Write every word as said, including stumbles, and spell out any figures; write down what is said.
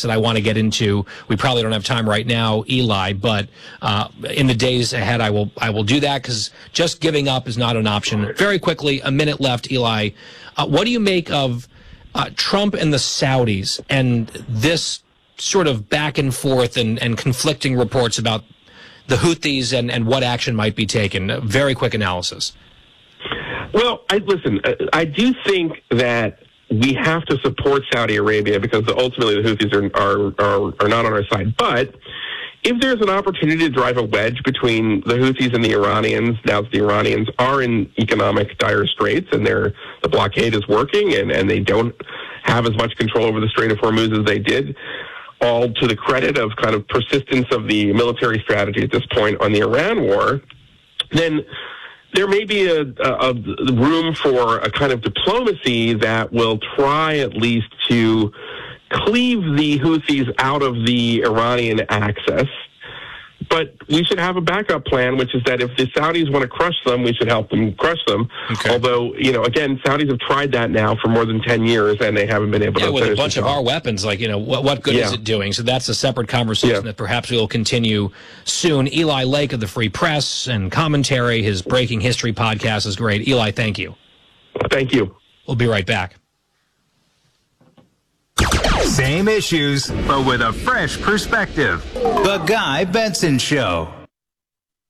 topics that I want to get into. We probably don't have time right now, Eli, but uh, in the days ahead, I will I will do that, because just giving up is not an option. Very quickly, a minute left, Eli. Uh, what do you make of uh, Trump and the Saudis and this sort of back and forth and, and conflicting reports about the Houthis and, and what action might be taken? A very quick analysis. Well, I listen, I do think that we have to support Saudi Arabia, because ultimately the Houthis are, are, are, are not on our side. But if there's an opportunity to drive a wedge between the Houthis and the Iranians, now that the Iranians are in economic dire straits and they're, the blockade is working and, and they don't have as much control over the Strait of Hormuz as they did, all to the credit of kind of persistence of the military strategy at this point on the Iran war, then there may be a, a, a room for a kind of diplomacy that will try at least to cleave the Houthis out of the Iranian axis. But we should have a backup plan, which is that if the Saudis want to crush them, we should help them crush them. Okay. Although, you know, again, Saudis have tried that now for more than ten years, and they haven't been able yeah, to with finish a bunch of our weapons, like, you know, what, what good yeah. is it doing? So that's a separate conversation yeah. that perhaps we will continue soon. Eli Lake of the Free Press and Commentary, his Breaking History podcast is great. Eli, thank you. Thank you. We'll be right back. Same issues, but with a fresh perspective. The Guy Benson Show.